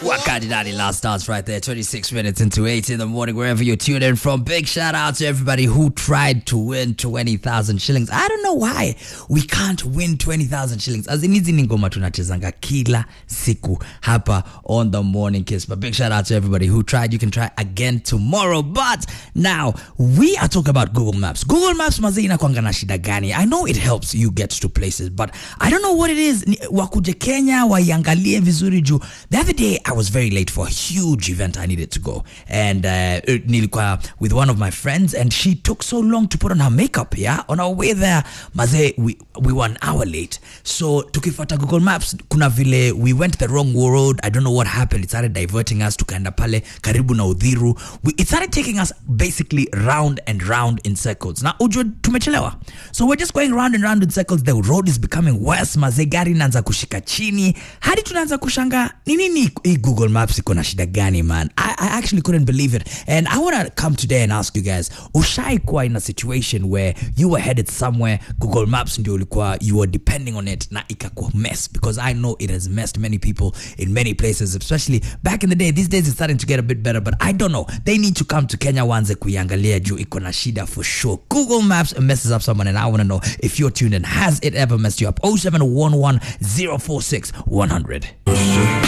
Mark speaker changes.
Speaker 1: Wakati Daddy last starts right there, 26 minutes into 8 in the morning, wherever you're tuned in from. Big shout out to everybody who tried to win 20,000 shillings. I don't know why we can't win 20,000 shillings. As in hizi ni ngoma tunachezanga kila siku hapa on the Morning Kiss. But big shout out to everybody who tried. You can try again tomorrow. But now we are talking about Google Maps. Google Maps mazee inakuanga na shida gani? I know it helps you get to places, but I don't know what it is. Wakuje Kenya waiangalie vizuri juu. The other day I was very late for a huge event I needed to go, and nilikuwa with one of my friends, and she took so long to put on her makeup. Yeah, on our way there, maze we were an hour late. So tukifuata Google Maps, kuna vile we went the wrong road. I don't know what happened. It started diverting us to kaenda pale karibu na Udhiru. It started taking us basically round and round in circles. Na ujue tumechelewa, so we're just going round and round in circles. The road is becoming worse. Maze gari inaanza kushika chini hadi tunaanza kushanga nini Google Maps iko na shida gani, man. I actually couldn't believe it, and I want to come today and ask you guys, ushai kuwa in a situation where you were headed somewhere, Google Maps ndio ulikuwa, you were depending on it na ikakuwa mess? Because I know it has messed many people in many places, especially back in the day. These days it's starting to get a bit better, but I don't know, they need to come to Kenya wanze kuiangalia juu iko na shida for sure. Google Maps messes up someone, and I want to know if you're tuned in, has it ever messed you up? 0711 046 100.